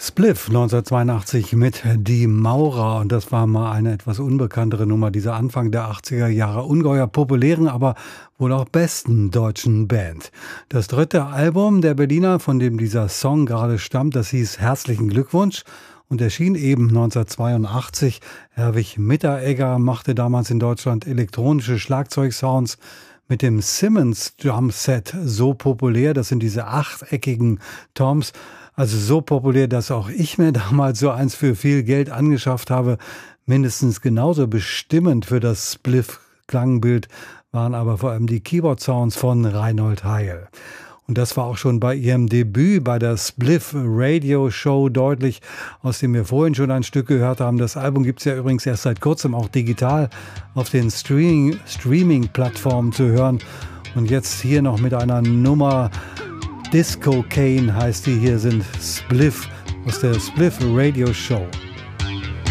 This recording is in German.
Spliff 1982 mit Die Maurer, und das war mal eine etwas unbekanntere Nummer dieser Anfang der 80er Jahre ungeheuer populären, aber wohl auch besten deutschen Band. Das dritte Album der Berliner, von dem dieser Song gerade stammt, das hieß Herzlichen Glückwunsch und erschien eben 1982. Herwig Mitteregger machte damals in Deutschland elektronische Schlagzeugsounds mit dem Simmons Drumset so populär. Das sind diese achteckigen Toms. Also so populär, dass auch ich mir damals so eins für viel Geld angeschafft habe. Mindestens genauso bestimmend für das Spliff-Klangbild waren aber vor allem die Keyboard-Sounds von Reinhold Heil. Und das war auch schon bei ihrem Debüt bei der Spliff Radio Show deutlich, aus dem wir vorhin schon ein Stück gehört haben. Das Album gibt es ja übrigens erst seit kurzem auch digital auf den Streaming-Plattformen zu hören. Und jetzt hier noch mit einer Nummer, Disco Cane heißt die, hier sind Spliff aus der Spliff Radio Show.